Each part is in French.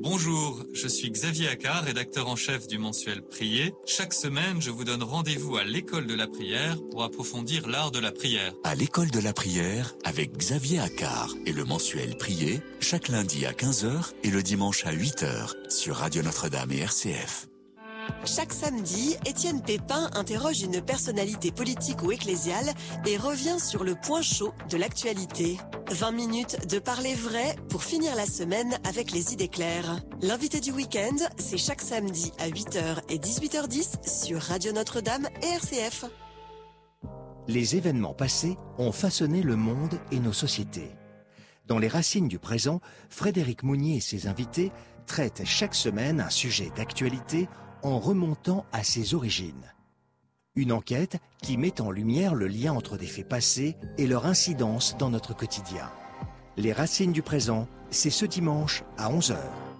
Bonjour, je suis Xavier Accard, rédacteur en chef du mensuel Prier. Chaque semaine, je vous donne rendez-vous à l'école de la prière pour approfondir l'art de la prière. À l'école de la prière avec Xavier Accard et le mensuel Prier, chaque lundi à 15h et le dimanche à 8h sur Radio Notre-Dame et RCF. Chaque samedi, Étienne Pépin interroge une personnalité politique ou ecclésiale et revient sur le point chaud de l'actualité. 20 minutes de parler vrai pour finir la semaine avec les idées claires. L'invité du week-end, c'est chaque samedi à 8h et 18h10 sur Radio Notre-Dame et RCF. Les événements passés ont façonné le monde et nos sociétés. Dans les racines du présent, Frédéric Mounier et ses invités traitent chaque semaine un sujet d'actualité en remontant à ses origines. Une enquête qui met en lumière le lien entre des faits passés et leur incidence dans notre quotidien. Les racines du présent, c'est ce dimanche à 11h.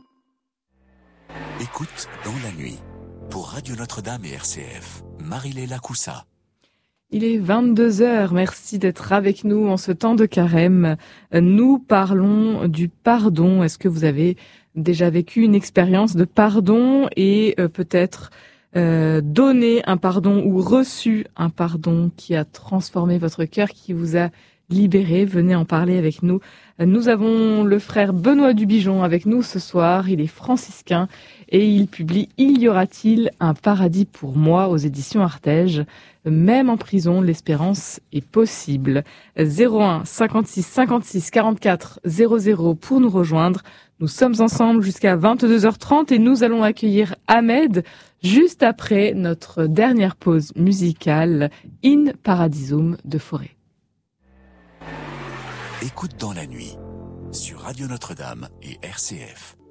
Écoute dans la nuit. Pour Radio Notre-Dame et RCF, Marie-Léla Coussa. Il est 22h, merci d'être avec nous en ce temps de carême. Nous parlons du pardon. Est-ce que vous avez déjà vécu une expérience de pardon et peut-être donné un pardon ou reçu un pardon qui a transformé votre cœur, qui vous a libéré? Venez en parler avec nous. Nous avons le frère Benoît Dubigeon avec nous ce soir. Il est franciscain et il publie « Il y aura-t-il un paradis pour moi » aux éditions Artege. Même en prison, l'espérance est possible. 01 56 56 44 00 pour nous rejoindre. Nous sommes ensemble jusqu'à 22h30 et nous allons accueillir Ahmed juste après notre dernière pause musicale In Paradisum de Forêt. Écoute dans la nuit sur Radio Notre-Dame et RCF.